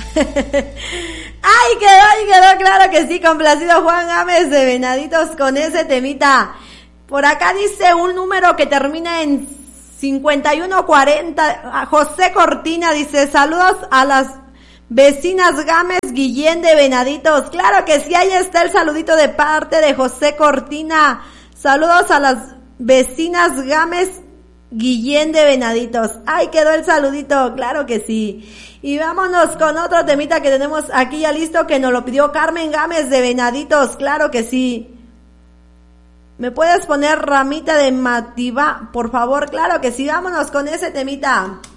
Ahí quedó, claro que sí, complacido Juan Gámez de Venaditos con ese temita. Por acá dice un número que termina en 5140, José Cortina dice, saludos a las vecinas Gámez Guillén de Venaditos. Claro que sí, ahí está el saludito de parte de José Cortina. Saludos a las vecinas Gámez Guillén de Venaditos. Ahí quedó el saludito, claro que sí. Y vámonos con otro temita que tenemos aquí ya listo, que nos lo pidió Carmen Gámez de Venaditos, claro que sí. ¿Me puedes poner Ramita de Mativa, por favor? Claro que sí, vámonos con ese temita.